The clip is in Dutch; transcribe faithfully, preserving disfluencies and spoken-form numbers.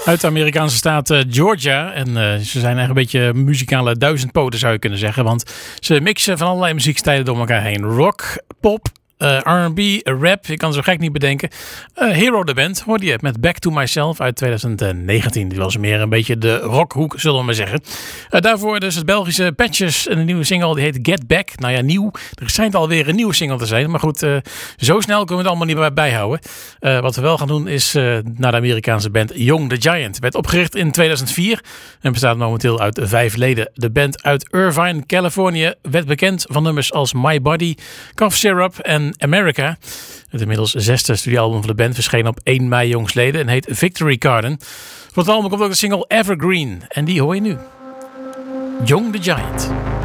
Uit de Amerikaanse staat uh, Georgia. En uh, ze zijn eigenlijk een beetje muzikale duizendpoten, zou je kunnen zeggen. Want ze mixen van allerlei muziekstijlen door elkaar heen. Rock, pop, uh, R en B, rap. Je kan zo gek niet bedenken. Uh, Hero the Band hoorde je met Back to Myself uit twintig negentien. Die was meer een beetje de rockhoek, zullen we maar zeggen. Uh, daarvoor dus het Belgische Patches. En een nieuwe single die heet Get Back. Nou ja, nieuw. Er schijnt alweer een nieuwe single te zijn. Maar goed, uh, zo snel kunnen we het allemaal niet bij bijhouden. Uh, wat we wel gaan doen is uh, naar de Amerikaanse band Young the Giant. Werd opgericht in tweeduizend vier en bestaat momenteel uit vijf leden. De band uit Irvine, Californië, werd bekend van nummers als My Body, Cough Syrup en America. Het inmiddels zesde studioalbum van de band verscheen op één mei jongstleden en heet Victory Garden. Voor het album komt ook de single Evergreen en die hoor je nu. Young the Giant.